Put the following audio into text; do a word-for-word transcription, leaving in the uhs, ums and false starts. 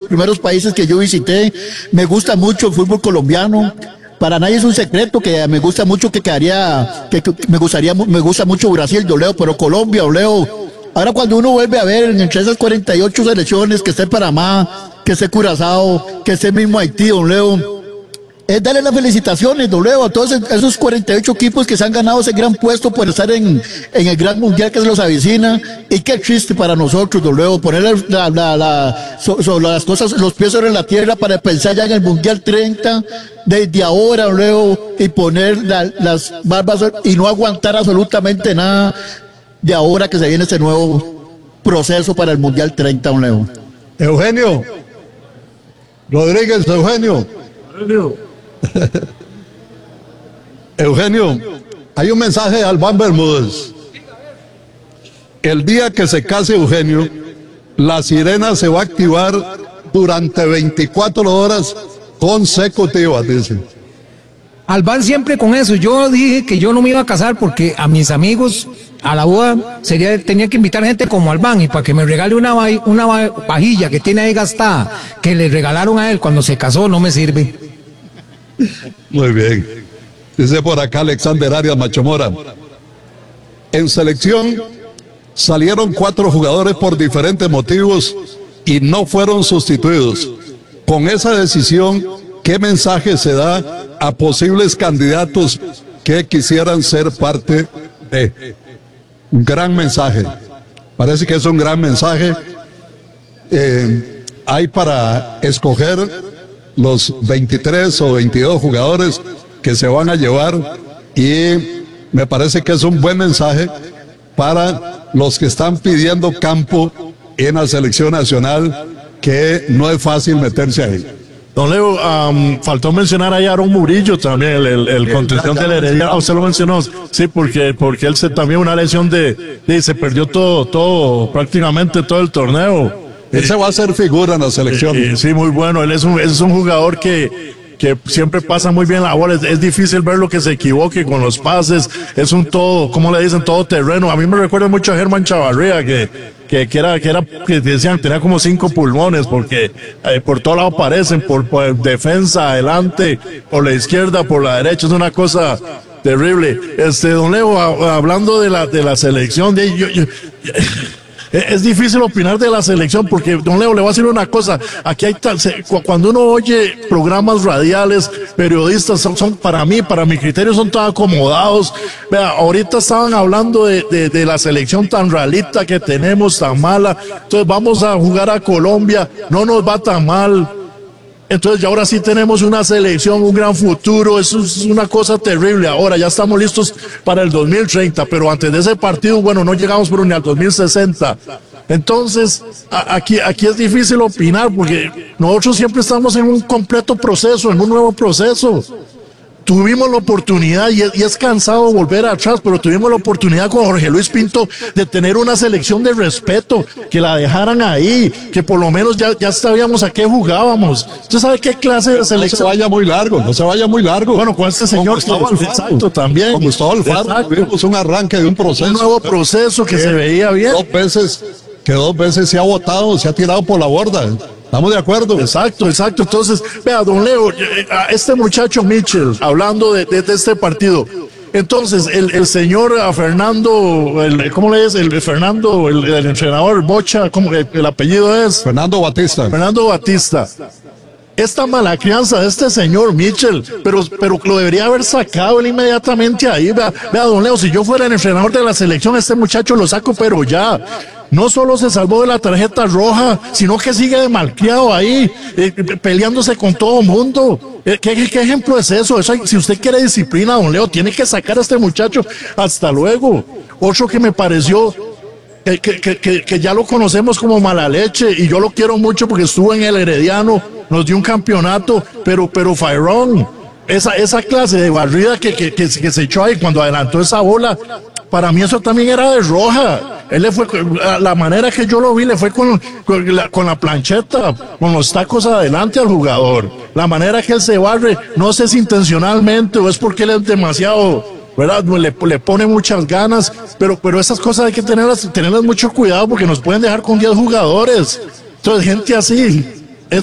primeros países que yo visité. Me gusta mucho el fútbol colombiano. Para nadie es un secreto que me gusta mucho que quedaría, que, que me gustaría, me gusta mucho Brasil, yo leo, pero Colombia, yo leo. Ahora cuando uno vuelve a ver entre esas cuarenta y ocho selecciones, que esté Panamá, que esté Curazao, que esté mismo Haití, don Leo, es darle las felicitaciones, don Leo, a todos esos cuarenta y ocho equipos que se han ganado ese gran puesto por estar en, en el gran mundial que se los avicina. Y qué triste para nosotros, don Leo, poner la, la, la, so, so, las cosas, los pies sobre la tierra para pensar ya en el mundial treinta, desde ahora, don Leo, y poner la, las barbas y no aguantar absolutamente nada de ahora que se viene este nuevo proceso para el mundial treinta, don Leo. Eugenio Rodríguez, Eugenio. Eugenio. Eugenio, hay un mensaje de Albán Bermúdez. El día que se case Eugenio, la sirena se va a activar durante veinticuatro horas consecutivas, dice. Albán siempre con eso. Yo dije que yo no me iba a casar porque a mis amigos a la boda sería, tenía que invitar gente como Albán, y para que me regale una, una vajilla que tiene ahí gastada, que le regalaron a él cuando se casó, no me sirve. Muy bien. Dice por acá Alexander Arias Machomora. En selección salieron cuatro jugadores por diferentes motivos y no fueron sustituidos. Con esa decisión, ¿qué mensaje se da a posibles candidatos que quisieran ser parte de? Un gran mensaje. Parece que es un gran mensaje. Eh, hay para escoger los veintitrés o veintidós jugadores que se van a llevar, y me parece que es un buen mensaje para los que están pidiendo campo en la selección nacional, que no es fácil meterse ahí. Don Leo, um, faltó mencionar ahí a Aaron Murillo también, el, el, el contención del Herediano. Ah, usted lo mencionó, sí, porque, porque él se, también una lesión de, de, se perdió todo, todo, prácticamente todo el torneo. Él se va a hacer figura en la selección. Eh, sí, muy bueno. Él es un, es un jugador que, que siempre pasa muy bien la bola. Es, es difícil verlo que se equivoque con los pases. Es un todo, ¿cómo le dicen? Todo terreno. A mí me recuerda mucho a Germán Chavarría, que, que, que era, que era, que decían, tenía como cinco pulmones, porque eh, por todo lado aparecen, por, por defensa, adelante, por la izquierda, por la derecha. Es una cosa terrible. Este, don Leo, a, hablando de la, de la selección, de, yo, yo, yo es difícil opinar de la selección porque, don Leo, le voy a decir una cosa. Aquí hay tal, se, cuando uno oye programas radiales, periodistas, son, son para mí, para mi criterio, son todos acomodados. Vea, ahorita estaban hablando de, de, de la selección tan ralita que tenemos, tan mala. Entonces vamos a jugar a Colombia, no nos va tan mal. Entonces ya ahora sí tenemos una selección, un gran futuro. Eso es una cosa terrible. Ahora ya estamos listos para el dos mil treinta, pero antes de ese partido, bueno, no llegamos pero ni al dos mil sesenta. Entonces, a, aquí, aquí es difícil opinar porque nosotros siempre estamos en un completo proceso, en un nuevo proceso. Tuvimos la oportunidad, y es, y es cansado volver atrás, pero tuvimos la oportunidad con Jorge Luis Pinto de tener una selección de respeto, que la dejaran ahí, que por lo menos ya, ya sabíamos a qué jugábamos. ¿Usted sabe qué clase de selección? No se vaya muy largo, no se vaya muy largo. Bueno, con este señor, Gustavo Alfaro, exacto, también. Con Gustavo Alfaro tuvimos un arranque de un proceso. Un nuevo proceso que, que se veía bien. Dos veces, que dos veces se ha votado, se ha tirado por la borda. ¿Estamos de acuerdo? Exacto, exacto. Entonces, vea, don Leo, a este muchacho Mitchell, hablando de, de, de este partido. Entonces, el, el señor a Fernando, el, ¿cómo le es? El Fernando, el, el entrenador Bocha, ¿cómo el, el apellido es? Fernando Batista. Fernando Batista. Esta mala crianza de este señor Mitchell, pero, pero lo debería haber sacado él inmediatamente ahí. Vea, vea, don Leo, si yo fuera el entrenador de la selección, este muchacho lo saco, pero ya. No solo se salvó de la tarjeta roja, sino que sigue de malcriado ahí, eh, peleándose con todo mundo. Eh, ¿qué, ¿Qué ejemplo es eso? Eso hay, si usted quiere disciplina, don Leo, tiene que sacar a este muchacho. Hasta luego. Otro que me pareció que, que, que, que ya lo conocemos como mala leche, y yo lo quiero mucho porque estuvo en el Herediano, nos dio un campeonato, pero, pero Fairón, esa, esa clase de barrida que, que, que, que se echó ahí cuando adelantó esa bola, para mí eso también era de roja. Él le fue, la manera que yo lo vi, le fue con, con, la, con la plancheta, con los tacos adelante al jugador. La manera que él se barre, no sé si intencionalmente o es porque él es demasiado, ¿verdad? Le, le pone muchas ganas, pero, pero esas cosas hay que tenerlas, tenerlas mucho cuidado porque nos pueden dejar con diez jugadores. Entonces, gente así.